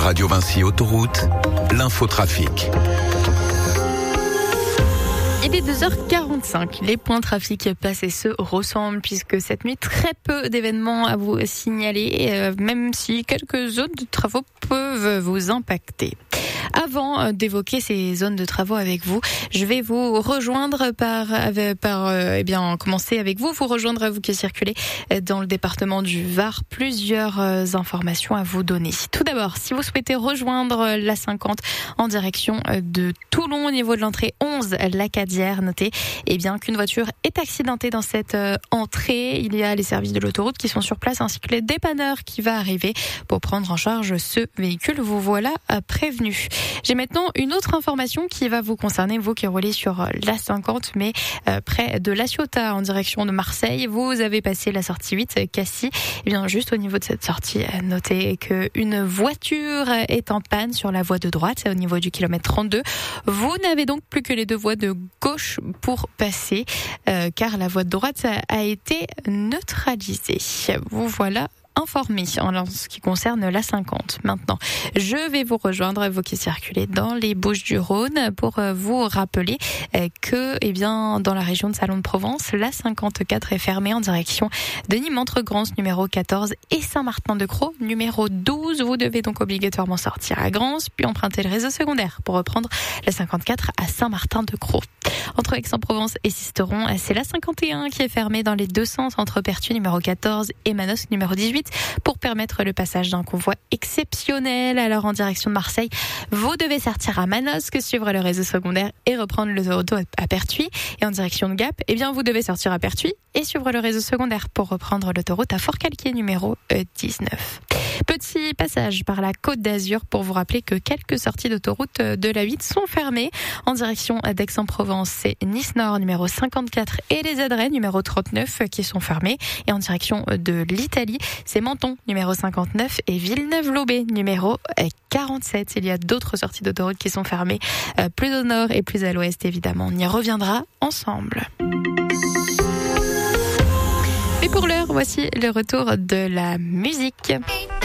Radio Vinci Autoroute, l'infotrafic. Il est 2h45. Les points trafic passés se ressemblent puisque cette nuit, très peu d'événements à vous signaler, même si quelques zones de travaux peuvent vous impacter. Avant d'évoquer ces zones de travaux avec vous, je vais vous rejoindre commencer avec vous rejoindre, vous qui circulez dans le département du Var, plusieurs informations à vous donner. Tout d'abord, si vous souhaitez rejoindre la 50 en direction de Toulon au niveau de l'entrée 11, l'Acadière, notez qu'une voiture est accidentée dans cette entrée. Il y a les services de l'autoroute qui sont sur place ainsi que les dépanneurs qui va arriver pour prendre en charge ce véhicule. Vous voilà prévenu. J'ai maintenant une autre information qui va vous concerner, vous qui roulez sur la 50, mais près de La Ciotat en direction de Marseille. Vous avez passé la sortie 8, Cassis. Juste au niveau de cette sortie, notez qu'une voiture est en panne sur la voie de droite, c'est au niveau du kilomètre 32. Vous n'avez donc plus que les deux voies de gauche pour passer, car la voie de droite a été neutralisée. Vous voilà informé en ce qui concerne la 50. Maintenant, je vais vous rejoindre, vous qui circulez dans les Bouches-du-Rhône, pour vous rappeler que, dans la région de Salon-de-Provence, la 54 est fermée en direction de Nîmes-entre-Grance, numéro 14, et Saint-Martin-de-Crau, numéro 12. Vous devez donc obligatoirement sortir à Grance, puis emprunter le réseau secondaire pour reprendre la 54 à Saint-Martin-de-Crau. Entre Aix-en-Provence et Sisteron, c'est la 51 qui est fermée dans les deux sens entre Pertuis, numéro 14, et Manosque, numéro 18, pour permettre le passage d'un convoi exceptionnel. Alors, en direction de Marseille, vous devez sortir à Manosque, suivre le réseau secondaire et reprendre l'autoroute à Pertuis. Et en direction de Gap, vous devez sortir à Pertuis et suivre le réseau secondaire pour reprendre l'autoroute à Fort-Calquier, numéro 19. Petit passage par la Côte d'Azur pour vous rappeler que quelques sorties d'autoroute de la 8 sont fermées. En direction d'Aix-en-Provence, c'est Nice-Nord, numéro 54, et les Adrets, numéro 39, qui sont fermés. Et en direction de l'Italie, c'est Menton, numéro 59, et Villeneuve-Loubet, numéro 47. Il y a d'autres sorties d'autoroute qui sont fermées plus au nord et plus à l'ouest, évidemment. On y reviendra ensemble. Et pour l'heure, voici le retour de la musique.